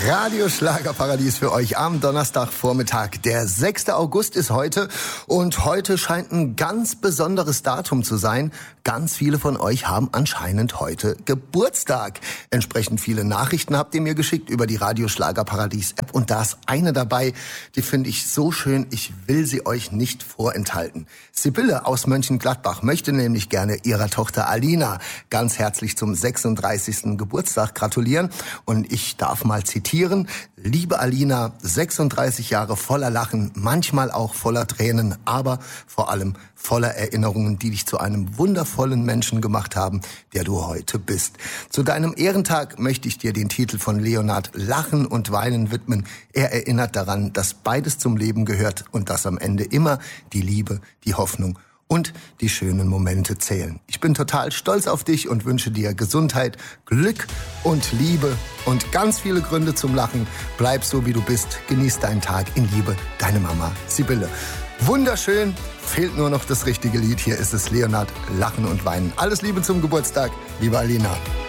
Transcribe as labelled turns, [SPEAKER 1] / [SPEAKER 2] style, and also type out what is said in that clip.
[SPEAKER 1] Radio Schlagerparadies für euch am Donnerstagvormittag. Der 6. August ist heute und heute scheint ein ganz besonderes Datum zu sein. Ganz viele von euch haben anscheinend heute Geburtstag. Entsprechend viele Nachrichten habt ihr mir geschickt über die Radio Schlagerparadies App und da ist eine dabei, die finde ich so schön, ich will sie euch nicht vorenthalten. Sibylle aus Mönchengladbach möchte nämlich gerne ihrer Tochter Alina ganz herzlich zum 36. Geburtstag gratulieren und ich darf mal zitieren: Liebe Alina, 36 Jahre voller Lachen, manchmal auch voller Tränen, aber vor allem voller Erinnerungen, die dich zu einem wundervollen Menschen gemacht haben, der du heute bist. Zu deinem Ehrentag möchte ich dir den Titel von Leonhard Lachen und Weinen widmen. Er erinnert daran, dass beides zum Leben gehört und dass am Ende immer die Liebe, die Hoffnung und die schönen Momente zählen. Ich bin total stolz auf dich und wünsche dir Gesundheit, Glück und Liebe und ganz viele Gründe zum Lachen. Bleib so, wie du bist. Genieß deinen Tag in Liebe. Deine Mama, Sibylle. Wunderschön. Fehlt nur noch das richtige Lied. Hier ist es: Leonhard Lachen und Weinen. Alles Liebe zum Geburtstag, liebe Alina.